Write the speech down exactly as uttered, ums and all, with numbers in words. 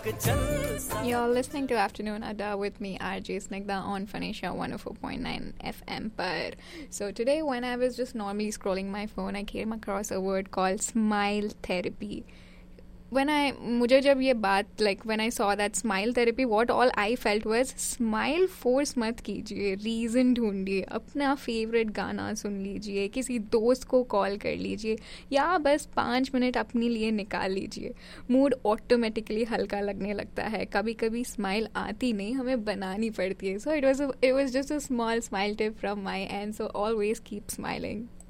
You're listening to Afternoon Adda with me, R J Snigdha, on Phonesia one oh four point nine F M. Par. So today, when I was just normally scrolling my phone, I came across a word called smile therapy. When I मुझे जब ये बात like when I saw that smile therapy, what all I felt was smile force मत कीजिए, reason ढूंढिए, अपना favorite गाना सुन लीजिए, किसी दोस्त को कॉल कर लीजिए या बस पाँच मिनट अपने लिए निकाल लीजिए. मूड ऑटोमेटिकली हल्का लगने लगता है. कभी कभी स्माइल आती नहीं, हमें बनानी पड़ती है. So it was a, it was just a small smile tip from my end. So always keep smiling.